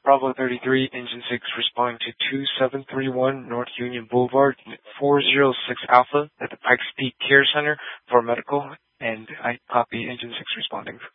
Bravo 33, Engine 6 responding to 2731 North Union Boulevard, 406 Alpha at the Pikes Peak Care Center for medical, and I copy Engine 6 responding.